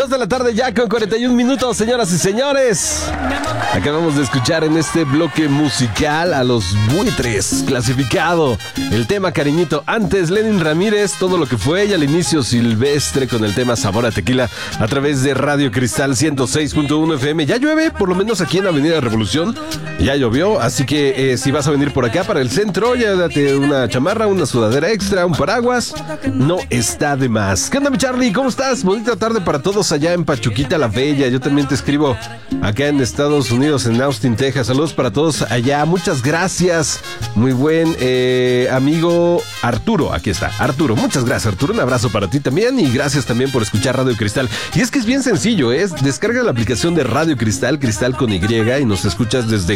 2 de la tarde ya con 41 minutos, señoras y señores. Acabamos de escuchar en este bloque musical a Los Buitres, clasificado. El tema Cariñito. Antes, Lenin Ramírez, Todo lo que fue. Y al inicio, Silvestre con el tema Sabor a Tequila a través de Radio Cristal 106.1 FM. Ya llueve, por lo menos aquí en Avenida Revolución. Ya llovió, así que si vas a venir por acá para el centro, ya date una chamarra, una sudadera extra, un paraguas. No está de más. ¿Qué onda, mi Charlie? ¿Cómo estás? Bonita tarde para todos allá en Pachuquita la Bella. Yo también te escribo acá en Estados Unidos, en Austin, Texas. Saludos para todos allá. Muchas gracias. Muy buen amigo Arturo. Aquí está, Arturo. Muchas gracias, Arturo. Un abrazo para ti también y gracias también por escuchar Radio Cristal. Y es que es bien sencillo, descarga la aplicación de Radio Cristal, Cristal con Y, y nos escuchas desde